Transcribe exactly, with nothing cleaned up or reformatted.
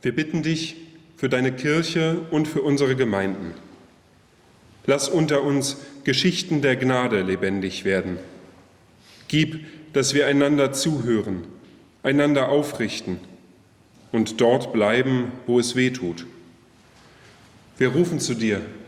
Wir bitten dich für deine Kirche und für unsere Gemeinden. Lass unter uns Geschichten der Gnade lebendig werden. Gib, dass wir einander zuhören, einander aufrichten und dort bleiben, wo es weh tut. Wir rufen zu dir,